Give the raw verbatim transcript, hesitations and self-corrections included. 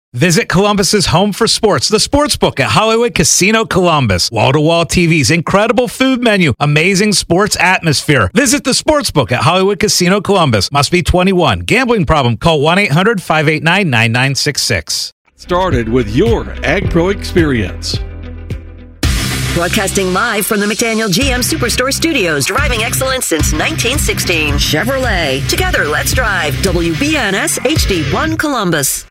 Visit Columbus's home for sports, the Sportsbook at Hollywood Casino Columbus. Wall-to-wall T Vs, incredible food menu, amazing sports atmosphere. Visit the Sportsbook at Hollywood Casino Columbus. Must be twenty-one. Gambling problem? Call one eight hundred five eight nine nine nine six six. Started with your AgPro experience. Broadcasting live from the McDaniel G M Superstore Studios, driving excellence since nineteen sixteen. Chevrolet. Together, let's drive. W B N S H D one Columbus.